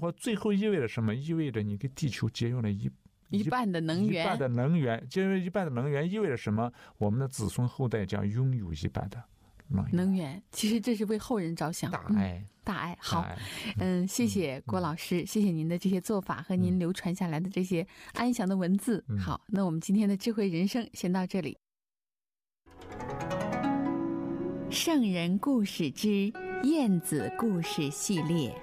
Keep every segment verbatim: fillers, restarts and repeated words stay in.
火最后意味着什么？意味着你给地球节约了一一半的能源， 一半的能源，节约一半的能源意味着什么？我们的子孙后代将拥有一半的能源。 能源，其实这是为后人着想， 大爱， 嗯、大爱。好， 大爱嗯，谢谢郭老师，嗯、谢谢您的这些做法和您流传下来的这些安详的文字。嗯、好，那我们今天的智慧人生先到这里。圣人故事之晏子故事系列，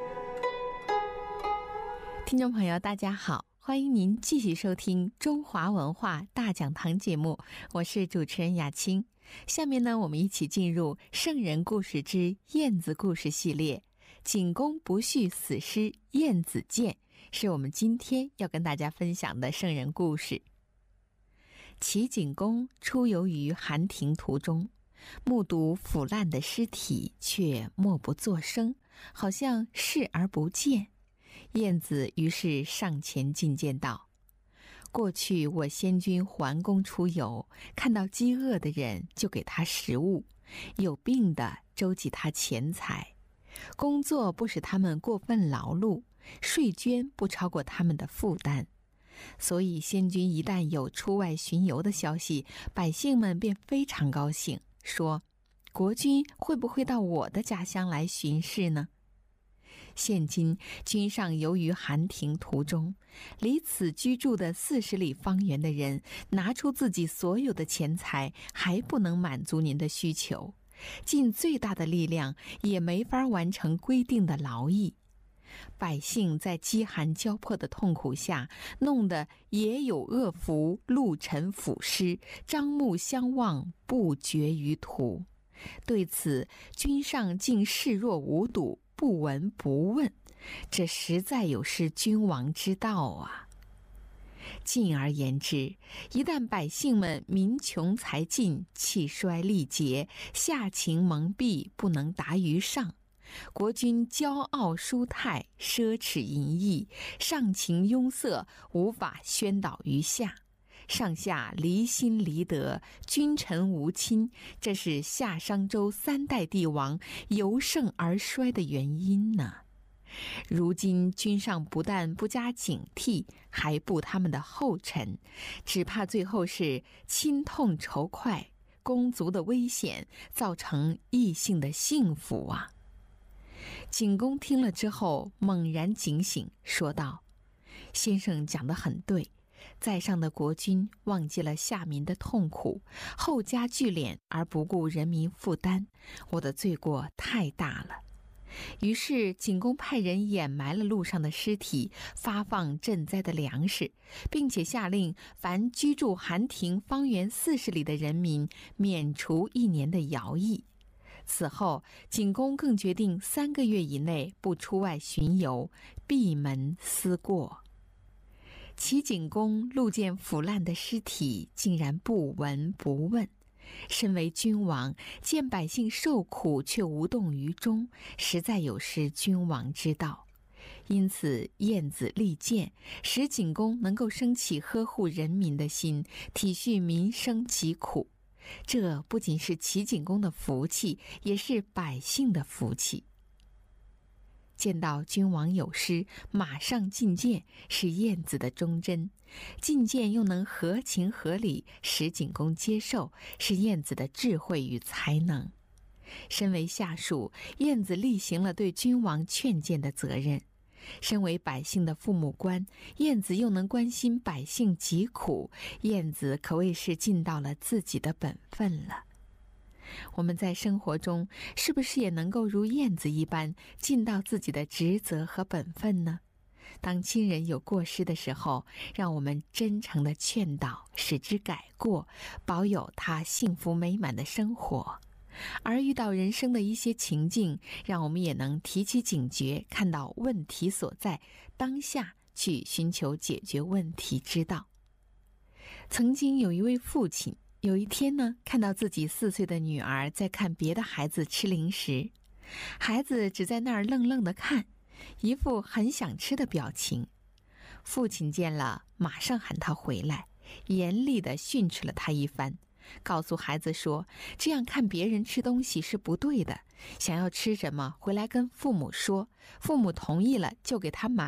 听众朋友大家好，欢迎您继续收听中华文化大讲堂节目，我是主持人雅青。下面呢，我们一起进入圣人故事之晏子故事系列，景公不恤死师晏子建是我们今天要跟大家分享的圣人故事。齐景公出游于韩庭途中，目睹腐烂的尸体，却默不作声，好像视而不见。晏子于是上前进谏道：过去我先君桓公出游，看到饥饿的人就给他食物，有病的周济他钱财，工作不使他们过分劳碌，税捐不超过他们的负担。所以先君一旦有出外巡游的消息，百姓们便非常高兴，说国君会不会到我的家乡来巡视呢？现今君上游于韩庭途中，离此居住的四十里方圆的人拿出自己所有的钱财，还不能满足您的需求，尽最大的力量也没法完成规定的劳役。百姓在饥寒交迫的痛苦下，弄得野有恶福，陆沉腐尸，张目相望，不绝于途。对此君上竟视若无睹，不闻不问，这实在有失君王之道啊！进而言之，一旦百姓们民穷财尽，气衰力竭，下情蒙蔽，不能达于上，国君骄傲舒泰，奢侈淫逸，上情庸塞，无法宣导于下，上下离心离德，君臣无亲，这是夏商周三代帝王由盛而衰的原因呢。如今君上不但不加警惕，还步他们的后尘，只怕最后是亲痛仇快，公族的危险，造成异姓的幸福啊！景公听了之后猛然警醒，说道：先生讲得很对，在上的国君忘记了下民的痛苦，厚加聚敛而不顾人民负担，我的罪过太大了。于是景公派人掩埋了路上的尸体，发放赈灾的粮食，并且下令凡居住韩庭方圆四十里的人民免除一年的徭役。此后景公更决定三个月以内不出外巡游，闭门思过。齐景公路见腐烂的尸体，竟然不闻不问。身为君王，见百姓受苦却无动于衷，实在有失君王之道。因此晏子力谏，使景公能够升起呵护人民的心，体恤民生疾苦。这不仅是齐景公的福气，也是百姓的福气。见到君王有失，马上进谏，是晏子的忠贞；进谏又能合情合理，使景公接受，是晏子的智慧与才能。身为下属，晏子履行了对君王劝谏的责任；身为百姓的父母官，晏子又能关心百姓疾苦，晏子可谓是尽到了自己的本分了。我们在生活中是不是也能够如晏子一般尽到自己的职责和本分呢？当亲人有过失的时候，让我们真诚地劝导，使之改过，保有他幸福美满的生活。而遇到人生的一些情境，让我们也能提起警觉，看到问题所在，当下去寻求解决问题之道。曾经有一位父亲，有一天呢，看到自己四岁的女儿在看别的孩子吃零食，孩子只在那儿愣愣地看，一副很想吃的表情。父亲见了，马上喊他回来，严厉地训斥了他一番，告诉孩子说，这样看别人吃东西是不对的，想要吃什么回来跟父母说，父母同意了就给他买。